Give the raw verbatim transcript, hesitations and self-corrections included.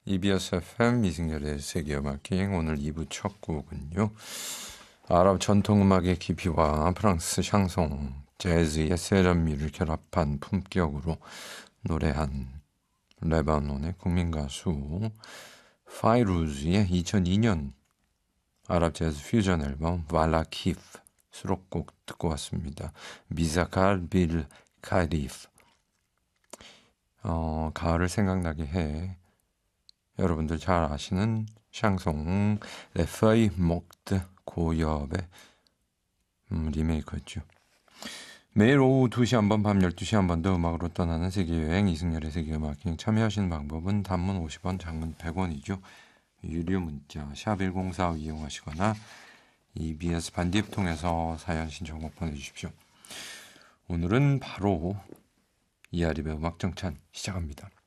이비에스 에프엠 이승열의 세계음악여행 오늘 이 부 첫 곡은요. 아랍 전통음악의 깊이와 프랑스 샹송, 재즈의 세련미를 결합한 품격으로 노래한 레바논의 국민가수 파이루즈의 이천이 년 아랍 재즈 퓨전 앨범 발라키프 수록곡 듣고 왔습니다. 미자칼 빌 카리프 어, 가을을 생각나게 해 여러분들 잘 아시는 샹송 레퍼이 목드 고엽의 음, 리메이크였죠. 매일 오후 두 시 한 번, 밤 열두 시 한 번 더 음악으로 떠나는 세계여행 이승열의 세계음악여행 참여하시는 방법은 단문 오십 원, 장문 백 원이죠. 유료 문자 샵 일공사오 이용하시거나 이비에스 반디앱 통해서 사연 신청곡 보내주십시오. 오늘은 바로 이하립의 음악정찬 시작합니다.